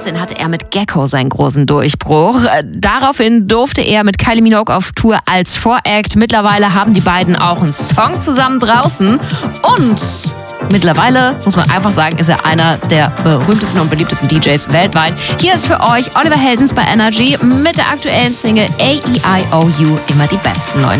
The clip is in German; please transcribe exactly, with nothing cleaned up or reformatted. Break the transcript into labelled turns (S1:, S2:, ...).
S1: zweitausendvierzehn hatte er mit Gecko seinen großen Durchbruch. Daraufhin durfte er mit Kylie Minogue auf Tour als Voract. Mittlerweile haben die beiden auch einen Song zusammen draußen. Und mittlerweile, muss man einfach sagen, ist er einer der berühmtesten und beliebtesten D Js weltweit. Hier ist für euch Oliver Heldens bei Energy mit der aktuellen Single A E I O U. Immer die besten neuen